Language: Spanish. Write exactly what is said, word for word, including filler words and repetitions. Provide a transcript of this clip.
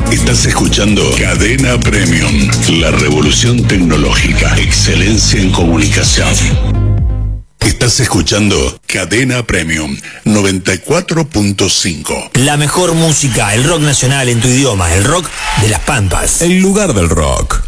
Estás escuchando Cadena Premium, la revolución tecnológica, excelencia en comunicación. Estás escuchando Cadena Premium noventa y cuatro punto cinco. La mejor música, el rock nacional en tu idioma, el rock de las Pampas. El lugar del rock.